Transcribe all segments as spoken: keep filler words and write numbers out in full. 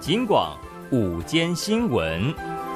金广午间新闻。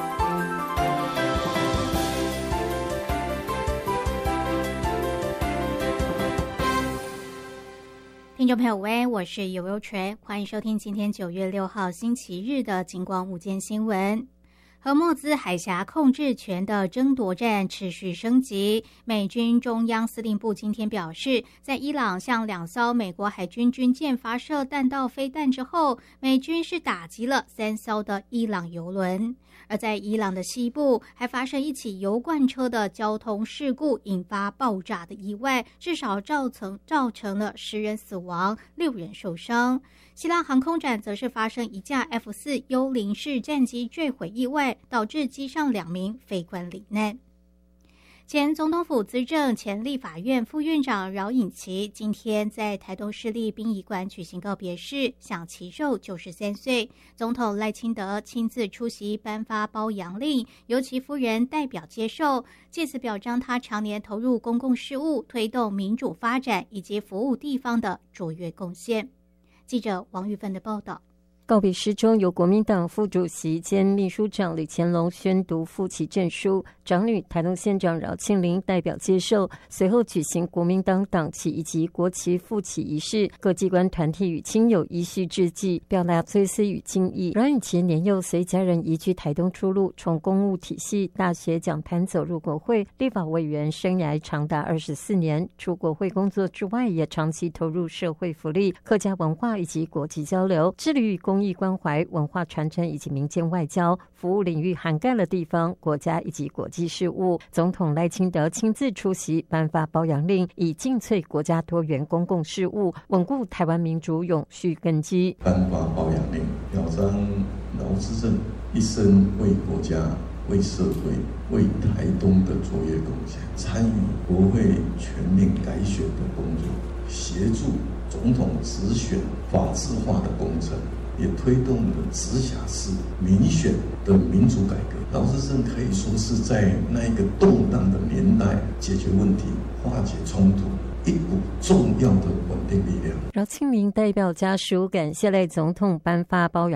听众朋友喂，我是尤尤垂，欢迎收听今天九月六号星期日的金广午间新闻。荷默兹海峡控制权的争夺战持续升级。美军中央司令部今天表示，在伊朗向两艘美国海军军舰发射弹道飞弹之后，美军是打击了三艘的伊朗油轮。而在伊朗的西部还发生一起油罐车的交通事故，引发爆炸的意外，至少造成造成了十人死亡，六人受伤。希腊航空展则是发生一架 F 四 幽灵式战机坠毁意外，导致机上两名飞官罹难。前总统府资政、前立法院副院长饶颖琪今天在台东市立殡仪馆举行告别式，享其寿九十三岁。总统赖清德亲自出席颁发褒扬令，由其夫人代表接受，借此表彰他常年投入公共事务、推动民主发展以及服务地方的卓越贡献。记者王玉芬的报道。 告别式中，由国民党副主席兼秘书长李乾龙宣读复起证书，长女台东县长饶庆铃代表接受，随后举行国民党党旗以及国旗复起仪式，各机关团体与亲友依序致祭，表达追思与敬意。饶颖琪年幼随家人移居台东出路，从公务体系、大学讲坛走入国会，立法委员生涯长达二十四年。除国会工作之外，也长期投入社会福利、客家文化以及国际交流，致力于公益关怀、文化传承以及民间外交服务领域，涵盖了地方、国家以及国际事务。总统赖清德亲自出席颁发褒扬令，以尽瘁国家多元公共事务，稳固台湾民主永续根基。 颁发褒扬令，表彰饶之正一生为国家、为社会、为台东的卓越贡献，参与国会全面改选的工作，协助总统直选法制化的工程，也推动了直辖市民选的民主改革。饶之正可以说是在那一个动荡的年代解决问题、化解冲突一股重要的稳定力量。 饶庆铃代表家属感谢赖总统颁发褒扬